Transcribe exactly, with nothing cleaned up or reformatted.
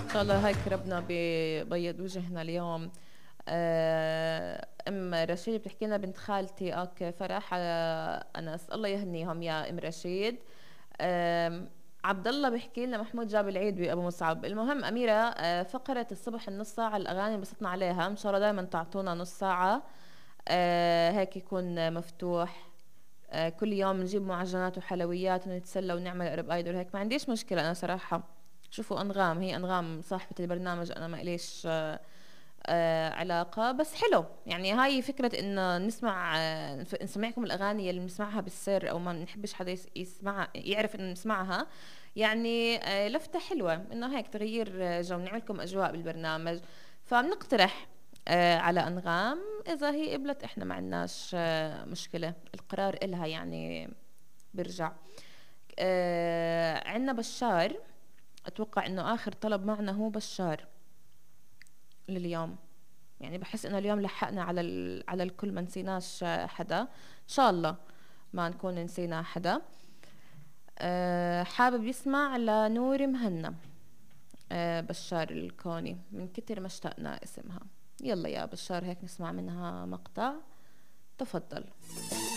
إن شاء الله هيك ربنا بيبيض وجهنا اليوم. آه، ام رشيد بتحكي لنا بنت خالتي اوكي فرح آه، انس الله يهنيهم يا ام رشيد. آم، عبد الله بيحكي لنا محمود جاب العيد بابو مصعب. المهم اميره، آه، فقره الصبح النص ساعه الاغاني انبسطنا عليها، ان شاء الله دائما تعطونا نص ساعه آه، هيك يكون مفتوح. آه، كل يوم نجيب معجنات وحلويات ونتسلى ونعمل قرب ايدول هيك، ما عنديش مشكله انا صراحه. شوفوا انغام، هي انغام صاحبه البرنامج، انا ما إليش آه، آه علاقة، بس حلو يعني. هاي فكرة إنه نسمع آه نسمعكم الأغاني اللي بنسمعها بالسر أو ما بنحبش حدا يس- يسمع يعرف إنه نسمعها. يعني آه لفتة حلوة إنه هيك تغيير آه، جو، نعملكم أجواء بالبرنامج. فبنقترح آه على أنغام، إذا هي قبلت إحنا ما عندناش آه مشكلة، القرار إلها يعني. برجع آه عندنا بشار. أتوقع إنه آخر طلب معنا هو بشار لليوم. يعني بحس انه اليوم لحقنا على ال... على الكل، ما نسيناش حدا، ان شاء الله ما نكون نسينا حدا. أه حابب يسمع لنور مهنا. أه بشار الكوني، من كتر ما اشتقنا اسمها. يلا يا بشار هيك نسمع منها مقطع، تفضل.